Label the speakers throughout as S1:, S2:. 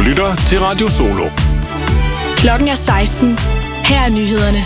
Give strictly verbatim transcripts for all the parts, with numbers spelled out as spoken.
S1: lytter til Radio Solo.
S2: Klokken er seksten. Her er nyhederne.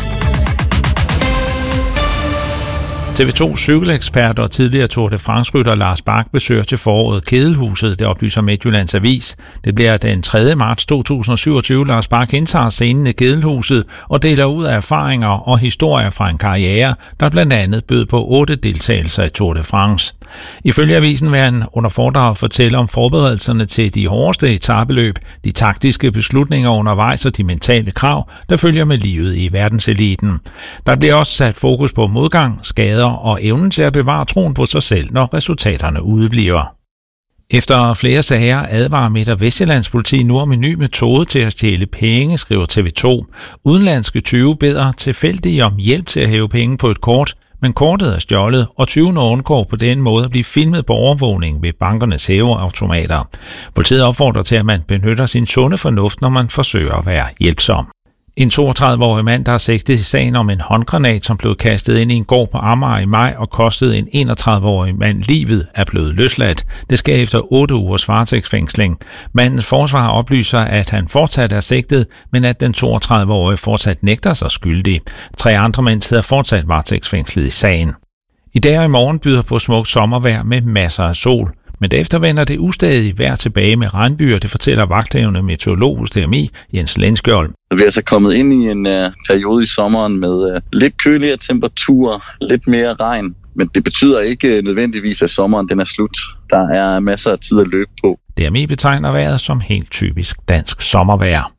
S3: T V to cykelekspert og tidligere Tour de France-rytter Lars Bak besøger til foråret Kedelhuset, det oplyser Midtjyllands Avis. Det bliver den tredje marts to tusind og syvogtyve. Lars Bak indtager scenen i Kedelhuset og deler ud af erfaringer og historier fra en karriere, der blandt andet bød på otte deltagelser i Tour de France. Ifølge avisen vil han under foredrag fortælle om forberedelserne til de hårdeste etapeløb, de taktiske beslutninger undervejs og de mentale krav, der følger med livet i verdenseliten. Der bliver også sat fokus på modgang, skader og evnen til at bevare troen på sig selv, når resultaterne udebliver. Efter flere sager advarer Midt- og Vestjyllands politi nu om en ny metode til at stjæle penge, skriver T V to. Udenlandske tyve beder tilfældige om hjælp til at hæve penge på et kort, men kortet er stjålet, og tyvene undgår på den måde at blive filmet på overvågning ved bankernes hæveautomater. Politiet opfordrer til, at man benytter sin sunde fornuft, når man forsøger at være hjælpsom. En toogtredive-årig mand, der er sigtet i sagen om en håndgranat, som blev kastet ind i en gård på Amager i maj og kostede en enogtredive-årig mand livet, er blevet løsladt. Det sker efter otte ugers varetægtsfængsling. Mandens forsvar oplyser, at han fortsat er sigtet, men at den toogtredive-årige fortsat nægter sig skyldig. Tre andre mænd sidder fortsat varetægtsfængslet i sagen. I dag og i morgen byder på smukt sommervejr med masser af sol. Men derefter vender det ustadig vejr tilbage med regnbyer, det fortæller vagthavende meteorolog hos D M I, Jens Lenskjold.
S4: Vi er altså kommet ind i en uh, periode i sommeren med uh, lidt køligere temperaturer, lidt mere regn. Men det betyder ikke uh, nødvendigvis, at sommeren den er slut. Der er masser af tid at løbe på.
S3: D M I betegner vejret som helt typisk dansk sommervejr.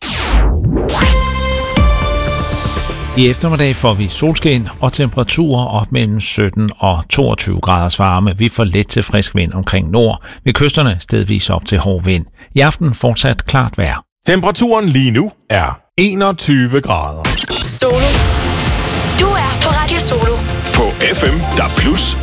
S3: I eftermiddag får vi solskin og temperaturer op mellem sytten og toogtyve graders varme. Vi får let til frisk vind omkring nord. Ved kysterne stedvis op til hård vind. I aften fortsat klart vejr.
S1: Temperaturen lige nu er enogtyve grader.
S2: Solo. Du er på Radio Solo.
S1: På F M, der plus